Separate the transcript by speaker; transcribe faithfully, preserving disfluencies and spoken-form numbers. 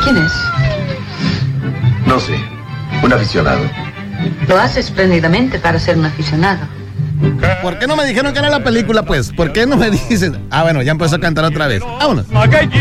Speaker 1: ¿Quién es?
Speaker 2: No sé, un aficionado.
Speaker 1: Lo hace espléndidamente para ser un aficionado.
Speaker 3: ¿Por qué no me dijeron que era la película, pues? ¿Por qué no me dicen? Ah, bueno, ya empezó a cantar otra vez. Vámonos.